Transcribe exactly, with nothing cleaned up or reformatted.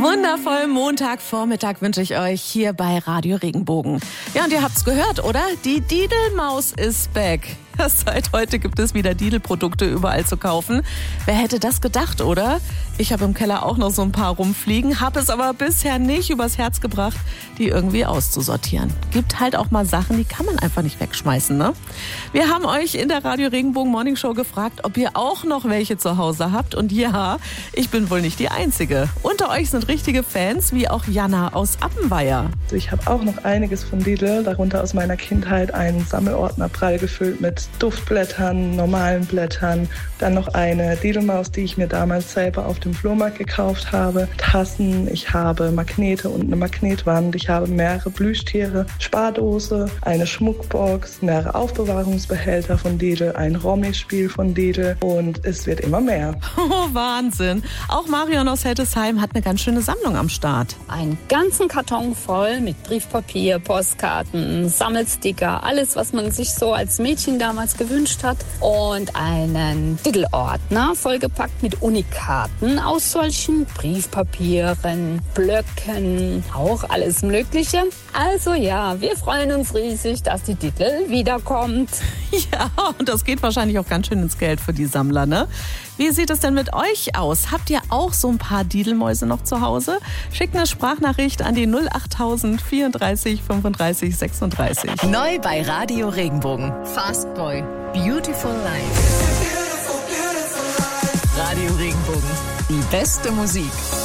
Wundervollen Montagvormittag wünsche ich euch hier bei Radio Regenbogen. Ja, und ihr habt's gehört, oder? Die Didelmaus ist back. Ja, seit heute gibt es wieder Didel-Produkte überall zu kaufen. Wer hätte das gedacht, oder? Ich habe im Keller auch noch so ein paar rumfliegen, habe es aber bisher nicht übers Herz gebracht, die irgendwie auszusortieren. Gibt halt auch mal Sachen, die kann man einfach nicht wegschmeißen, ne? Wir haben euch in der Radio Regenbogen Morning Show gefragt, ob ihr auch noch welche zu Hause habt. Und ja, ich bin wohl nicht die Einzige. Unter euch sind richtige Fans, wie auch Jana aus Appenweier. Ich habe auch noch einiges von Didel, darunter aus meiner Kindheit einen Sammelordner prall gefüllt mit Duftblättern, normalen Blättern, dann noch eine Didelmaus, die ich mir damals selber auf dem Flohmarkt gekauft habe, Tassen, ich habe Magnete und eine Magnetwand, ich habe mehrere Plüschtiere, Spardose, eine Schmuckbox, mehrere Aufbewahrungsbehälter von Didel, ein Rommi-Spiel von Didel und es wird immer mehr. Oh, Wahnsinn! Auch Marion aus Hettesheim hat eine ganz schöne Sammlung am Start. Einen ganzen Karton voll mit Briefpapier, Postkarten, Sammelsticker, alles, was man sich so als Mädchen damals gewünscht hat. Und einen Didel-Ordner vollgepackt mit Unikaten aus solchen Briefpapieren, Blöcken, auch alles Mögliche. Also ja, wir freuen uns riesig, dass die Didel wiederkommt. Ja, und das geht wahrscheinlich auch ganz schön ins Geld für die Sammler, ne? Wie sieht es denn mit euch aus? Habt ihr auch so ein paar Didelmäuse noch zu Hause? Schickt eine Sprachnachricht an die null acht tausend vierunddreißig fünfunddreißig sechsunddreißig. Neu bei Radio Regenbogen. Fast Boy. Beautiful Life. Radio Regenbogen. Die beste Musik.